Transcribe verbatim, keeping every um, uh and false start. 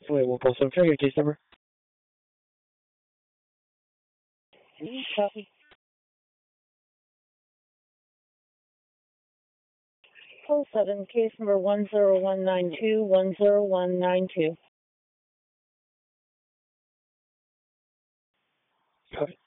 Wait, one call seven. Can I get your case number? Copy. Call seven, case number one zero one nine two one zero one nine two. Copy.